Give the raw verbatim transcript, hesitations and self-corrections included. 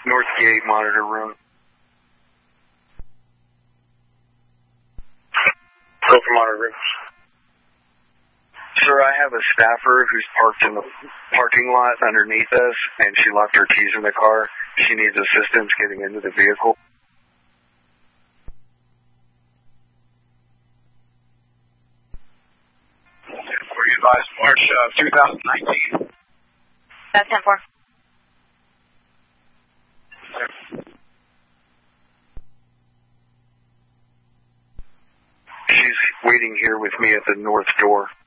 North Gate monitor room. Go for monitor room. Sir, I have a staffer who's parked in the parking lot underneath us, and she left her keys in the car. She needs assistance getting into the vehicle. Were you advised March of two thousand nineteen? That's ten four. She's waiting here with me at the north door.